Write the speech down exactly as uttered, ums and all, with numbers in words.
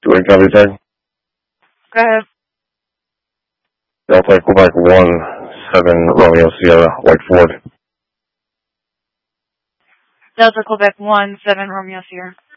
three, copy tag. Go ahead. Delta Quebec one, seven Romeo Sierra, White Ford. Delta Quebec one, seven Romeo Sierra.